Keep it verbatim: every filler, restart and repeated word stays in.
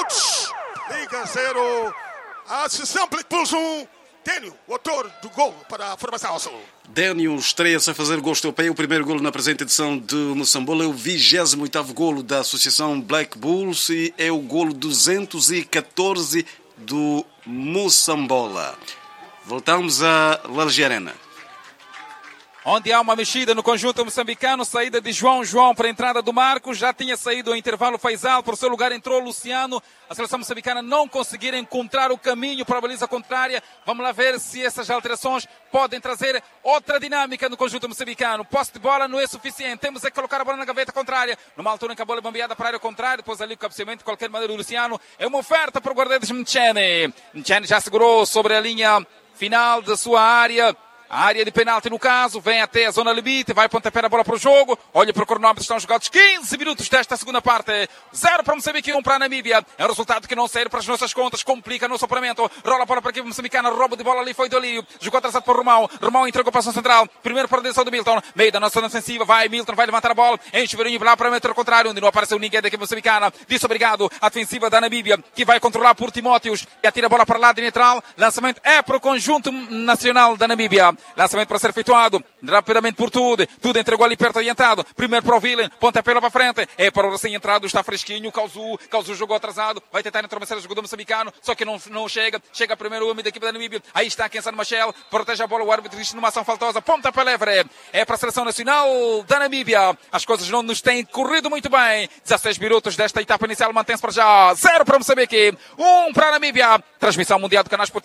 minutos. Liga zero. A Associação Black Bulls um. Dênio, o autor do gol para a formação azul. Dênio estreia-se a fazer gosto europeia. O primeiro golo na presente edição de Moçambola é o vigésimo oitavo golo da Associação Black Bulls e é o golo duzentos e catorze do Moçambola. Voltamos a Lalge Arena, onde há uma mexida no conjunto moçambicano, saída de João João para a entrada do Marcos, já tinha saído ao intervalo Faisal, por seu lugar entrou Luciano. A seleção moçambicana não conseguiram encontrar o caminho para a baliza contrária. Vamos lá ver se essas alterações podem trazer outra dinâmica no conjunto moçambicano. Posse de bola não é suficiente, temos é que colocar a bola na gaveta contrária, numa altura em que a bola é bombeada para a área contrária, depois ali o cabeceamento de qualquer maneira do Luciano. É uma oferta para o guarda-redes Mchene. Mchene já segurou sobre a linha final da sua área. A área de penalti no caso, vem até a zona limite, vai pontapé a bola para o jogo, olha para o cronómetro, estão jogados quinze minutos desta segunda parte, zero para Moçambique e um para a Namíbia, é um resultado que não serve para as nossas contas, complica no sopramento, rola a bola para a equipe moçambicana, roubo de bola ali foi do Alio, jogou atrasado para o Romão, Romão entregou para a ação central, primeiro para a direção do Milton, meio da nossa zona defensiva, vai Milton, vai levantar a bola, enche o Verinho lá para o metro contrário, onde não apareceu ninguém da equipe moçambicana, disse obrigado, a defensiva da Namíbia, que vai controlar por Timóteos, e atira a bola para lá de neutral, lançamento é para o conjunto nacional da Namíbia, lançamento para ser efetuado rapidamente por tudo, tudo entregou ali perto adiantado, primeiro para o Villain, pontapé lá para frente, é para o recém-entrado, está fresquinho, Cauzu, Cauzu jogou atrasado, vai tentar entromecer o jogador moçambicano, só que não, não chega, chega primeiro o homem da equipe da Namíbia, aí está Kensan Machel, protege a bola, o árbitro diz numa ação faltosa, pontapé livre, é para a seleção nacional da Namíbia, as coisas não nos têm corrido muito bem, dezasseis minutos desta etapa inicial, mantém-se para já, zero para Moçambique, um para a Namíbia, transmissão mundial do canal Esportivo